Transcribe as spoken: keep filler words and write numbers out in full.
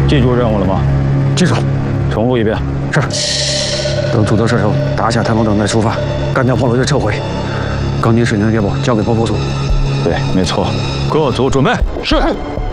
记住任务了吗？ 记住。 重复一遍。 是。等土豆射手打下台风等再出发，干掉炮楼就撤回。钢筋水泥的猎捕交给波波组。 对，没错。各组准备。 是。